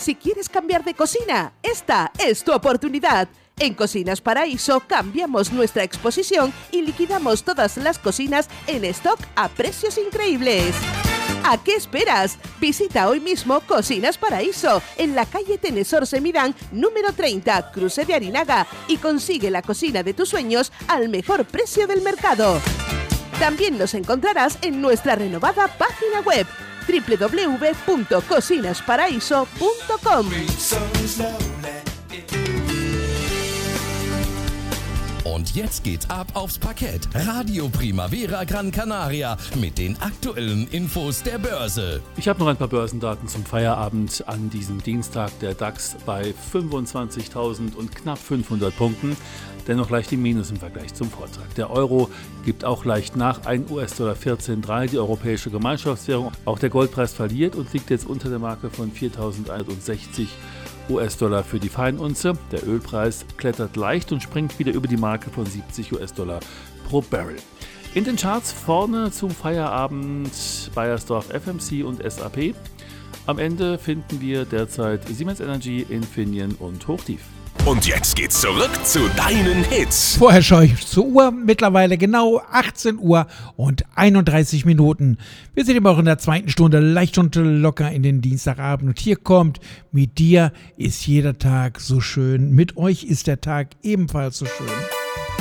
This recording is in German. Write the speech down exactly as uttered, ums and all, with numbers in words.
Si quieres cambiar de cocina, esta es tu oportunidad. En Cocinas Paraíso cambiamos nuestra exposición y liquidamos todas las cocinas en stock a precios increíbles. ¿A qué esperas? Visita hoy mismo Cocinas Paraíso en la calle Tenesor Semidán número treinta, Cruce de Arinaga, y consigue la cocina de tus sueños al mejor precio del mercado. También nos encontrarás en nuestra renovada página web doble u doble u doble u punto cocinas paraíso punto com. Und jetzt geht's ab aufs Parkett. Radio Primavera Gran Canaria mit den aktuellen Infos der Börse. Ich habe noch ein paar Börsendaten zum Feierabend an diesem Dienstag. Der DAX bei fünfundzwanzigtausend und knapp fünfhundert Punkten. Dennoch leicht im Minus im Vergleich zum Vortag. Der Euro gibt auch leicht nach, ein U S-Dollar vierzehn Komma drei, die europäische Gemeinschaftswährung. Auch der Goldpreis verliert und liegt jetzt unter der Marke von viertausendeinhundertsechzig U S-Dollar für die Feinunze. Der Ölpreis klettert leicht und springt wieder über die Marke von siebzig U S-Dollar pro Barrel. In den Charts vorne zum Feierabend Bayersdorf F M C und S A P. Am Ende finden wir derzeit Siemens Energy, Infineon und Hochtief. Und jetzt geht's zurück zu deinen Hits. Vorher schaue ich zur Uhr, mittlerweile genau achtzehn Uhr und einunddreißig Minuten. Wir sind immer auch in der zweiten Stunde leicht und locker in den Dienstagabend. Und hier kommt, mit dir ist jeder Tag so schön, mit euch ist der Tag ebenfalls so schön.